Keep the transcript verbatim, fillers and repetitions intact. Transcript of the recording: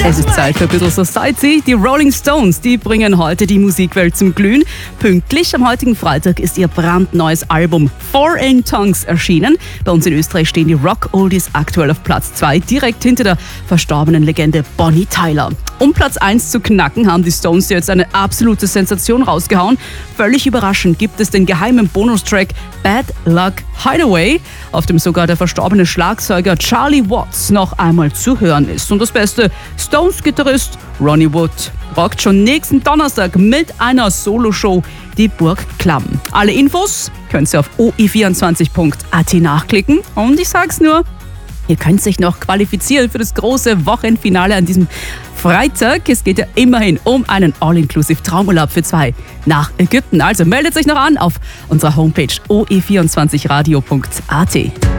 Es ist Zeit für ein bisschen Society. Die Rolling Stones, die bringen heute die Musikwelt zum Glühen. Pünktlich am heutigen Freitag ist ihr brandneues Album Four in Tongues erschienen. Bei uns in Österreich stehen die Rock-Oldies aktuell auf Platz zwei, direkt hinter der verstorbenen Legende Bonnie Tyler. Um Platz eins zu knacken, haben die Stones jetzt eine absolute Sensation rausgehauen. Völlig überraschend gibt es den geheimen Bonustrack Bad Luck Hideaway, auf dem sogar der verstorbene Schlagzeuger Charlie Watts noch einmal zu hören ist. Und das Beste, Stones-Gitarrist Ronnie Wood rockt schon nächsten Donnerstag mit einer Soloshow die Burg Klamm. Alle Infos könnt ihr auf o i vierundzwanzig punkt a t nachklicken. Und ich sag's nur, ihr könnt sich noch qualifizieren für das große Wochenfinale an diesem Freitag. Es geht ja immerhin um einen All-Inclusive Traumurlaub für zwei nach Ägypten. Also meldet euch noch an auf unserer Homepage o i vierundzwanzig radio punkt a t.